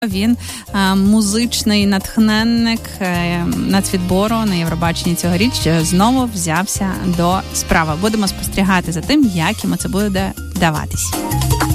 Він музичний натхненник нацвідбору на Євробаченні цьогоріч знову взявся до справи. Будемо спостерігати за тим, як йому це буде даватись.